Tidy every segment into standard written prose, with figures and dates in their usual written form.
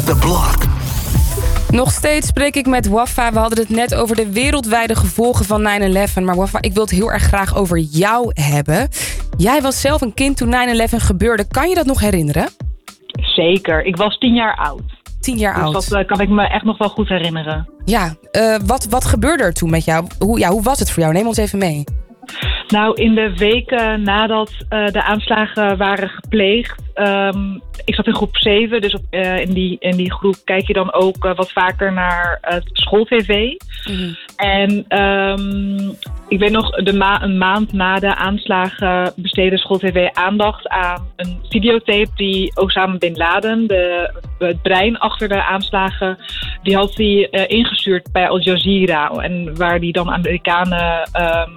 the block. Nog steeds spreek ik met Wafa. We hadden het net over de wereldwijde gevolgen van 9/11. Maar Wafa, ik wil het heel erg graag over jou hebben. Jij was zelf een kind toen 9/11 gebeurde. Kan je dat nog herinneren? Zeker. Ik was 10 jaar oud. 10 jaar oud. Dus dat kan ik me echt nog wel goed herinneren. Ja, wat gebeurde er toen met jou? Hoe was het voor jou? Neem ons even mee. Nou, in de weken nadat de aanslagen waren gepleegd... ik zat in groep 7, dus in die groep kijk je dan ook wat vaker naar schooltv. Mm-hmm. En ik weet nog, een maand na de aanslagen besteedde schooltv aandacht aan een videotape die Osama Bin Laden, het brein achter de aanslagen, die had hij ingestuurd bij Al Jazeera. En waar die dan Amerikanen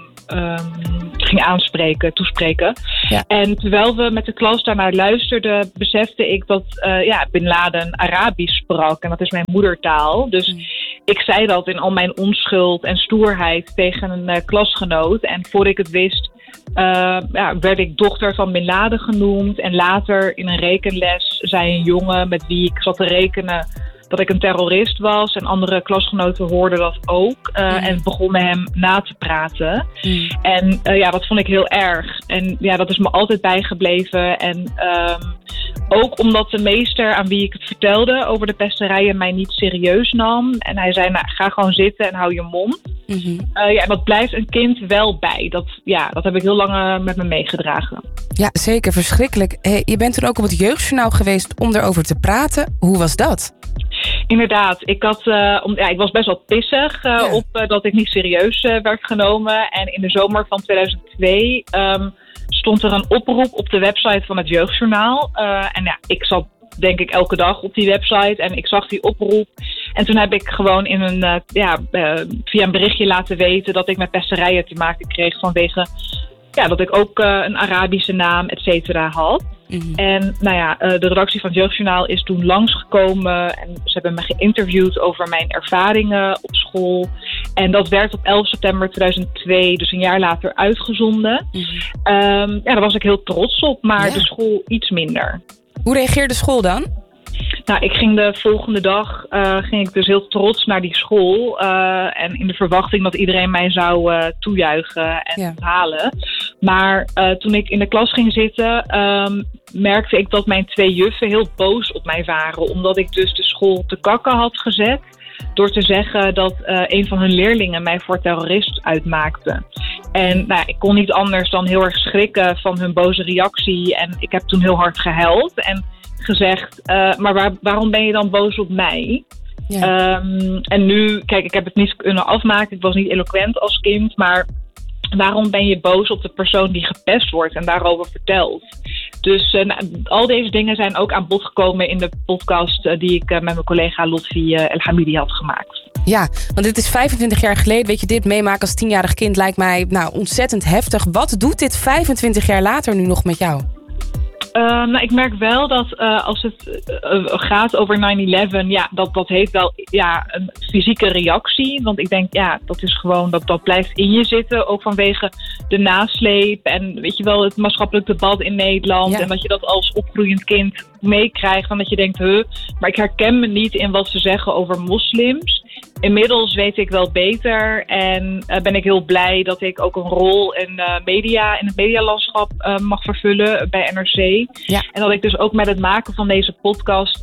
ging toespreken. Ja. En terwijl we met de klas daarnaar luisterden, besefte ik dat Bin Laden Arabisch sprak. En dat is mijn moedertaal. Dus ik zei dat in al mijn onschuld en stoerheid tegen een klasgenoot. En voor ik het wist, werd ik dochter van Bin Laden genoemd. En later in een rekenles zei een jongen met wie ik zat te rekenen dat ik een terrorist was. En andere klasgenoten hoorden dat ook. En begonnen hem na te praten. En dat vond ik heel erg. En dat is me altijd bijgebleven. En ook omdat de meester aan wie ik het vertelde over de pesterijen mij niet serieus nam. En hij zei, ga gewoon zitten en hou je mond. En dat blijft een kind wel bij. Dat heb ik heel lang met me meegedragen. Ja, zeker. Verschrikkelijk. Je bent toen ook op het Jeugdjournaal geweest om erover te praten. Hoe was dat? Inderdaad, ik was best wel pissig op dat ik niet serieus werd genomen. En in de zomer van 2002 stond er een oproep op de website van het Jeugdjournaal. Ik zat denk ik elke dag op die website en ik zag die oproep. En toen heb ik gewoon via een berichtje laten weten dat ik met pesterijen te maken kreeg vanwege dat ik ook een Arabische naam, et cetera, had. Mm-hmm. En de redactie van het Jeugdjournaal is toen langsgekomen en ze hebben me geïnterviewd over mijn ervaringen op school. En dat werd op 11 september 2002, dus een jaar later, uitgezonden. Mm-hmm. Daar was ik heel trots op, maar de school iets minder. Hoe reageerde de school dan? Nou, ik ging de volgende dag ging ik dus heel trots naar die school. En in de verwachting dat iedereen mij zou toejuichen en halen. Maar toen ik in de klas ging zitten, merkte ik dat mijn 2 juffen heel boos op mij waren. Omdat ik dus de school te kakken had gezet. Door te zeggen dat een van hun leerlingen mij voor terrorist uitmaakte. En ik kon niet anders dan heel erg schrikken van hun boze reactie. En ik heb toen heel hard gehuild en gezegd, maar waarom ben je dan boos op mij? Ja. En nu, kijk, ik heb het niet kunnen afmaken. Ik was niet eloquent als kind, maar waarom ben je boos op de persoon die gepest wordt en daarover vertelt? Dus al deze dingen zijn ook aan bod gekomen in de podcast die ik met mijn collega Lotfi El Hamidi had gemaakt. Ja, want dit is 25 jaar geleden. Weet je, dit meemaken als 10-jarig kind lijkt mij ontzettend heftig. Wat doet dit 25 jaar later nu nog met jou? Ik merk wel dat als het gaat over 9/11, dat heeft wel een fysieke reactie. Want ik denk, dat is gewoon, dat blijft in je zitten. Ook vanwege de nasleep en weet je wel, het maatschappelijk debat in Nederland. Ja. En dat je dat als opgroeiend kind meekrijgt. En dat je denkt, maar ik herken me niet in wat ze zeggen over moslims. Inmiddels weet ik wel beter en ben ik heel blij dat ik ook een rol in het medialandschap mag vervullen bij NRC. Ja. En dat ik dus ook met het maken van deze podcast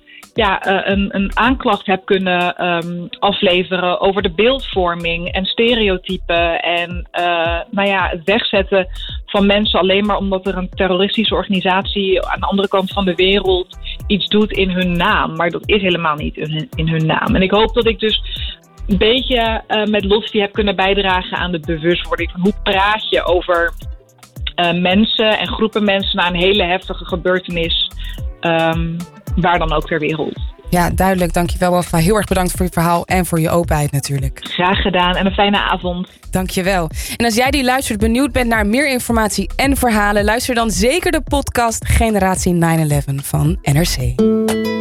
een aanklacht heb kunnen afleveren over de beeldvorming en stereotypen en het wegzetten van mensen alleen maar omdat er een terroristische organisatie aan de andere kant van de wereld iets doet in hun naam. Maar dat is helemaal niet in hun naam. En ik hoop dat ik dus een beetje met Lotfi heb kunnen bijdragen aan de bewustwording van hoe praat je over mensen en groepen mensen na een hele heftige gebeurtenis, waar dan ook ter wereld. Ja, duidelijk. Dankjewel, Wafa. Heel erg bedankt voor je verhaal en voor je openheid natuurlijk. Graag gedaan en een fijne avond. Dankjewel. En als jij die luistert benieuwd bent naar meer informatie en verhalen, luister dan zeker de podcast Generatie 9/11 van NRC.